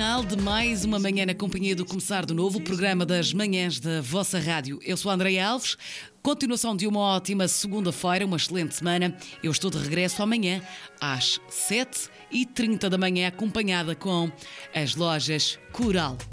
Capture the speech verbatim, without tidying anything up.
final de mais uma manhã na companhia do Começar de Novo, o programa das manhãs da vossa rádio. Eu sou a Andreia Alves, continuação de uma ótima segunda-feira, uma excelente semana. Eu estou de regresso amanhã às sete e trinta da manhã, acompanhada com as lojas Coral.